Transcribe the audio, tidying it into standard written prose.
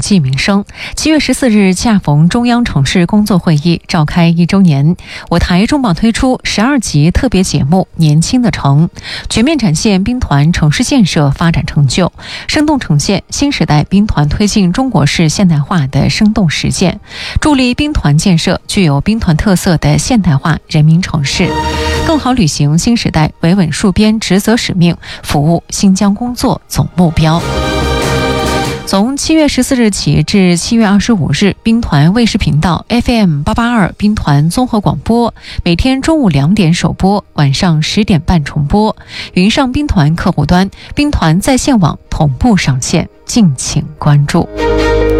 济民生。7月14日恰逢中央城市工作会议召开1周年，我台重磅推出12集特别节目《年轻的城》，全面展现兵团城市建设发展成就，生动呈现新时代兵团推进中国式现代化的生动实践，助力兵团建设具有兵团特色的现代化人民城市，更好履行新时代维稳戍边职责使命，服务新疆工作总目标。从7月14日起至7月25日，兵团卫视频道 FM882 兵团综合广播每天中午2点首播，晚上10点半重播。云上兵团客户端、兵团在线网同步上线，敬请关注。